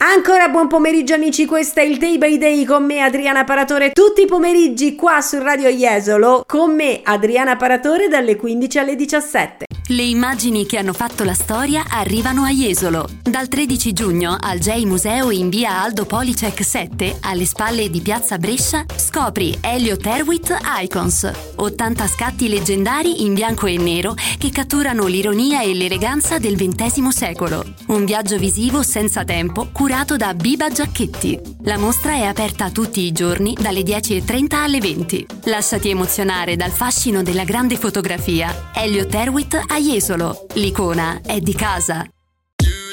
Ancora buon pomeriggio amici, questo è il Day by Day con me Adriana Paratore, tutti i pomeriggi qua su Radio Jesolo, con me Adriana Paratore dalle 15 alle 17. Le immagini che hanno fatto la storia arrivano a Jesolo. Dal 13 giugno al J Museo in via Aldo Policek 7, alle spalle di Piazza Brescia, scopri Elliot Erwitt Icons, 80 scatti leggendari in bianco e nero che catturano l'ironia e l'eleganza del XX secolo. Un viaggio visivo senza tempo curato da Biba Giacchetti. La mostra è aperta tutti i giorni dalle 10:30 alle 20. Lasciati emozionare dal fascino della grande fotografia. Elliot Erwitt a Jesolo. L'icona è di casa.